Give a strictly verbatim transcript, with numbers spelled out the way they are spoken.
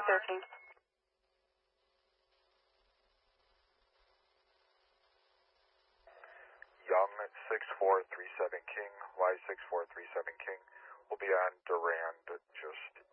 thirteen. Young six four three seven King, Y six four three seven King will be on Durand just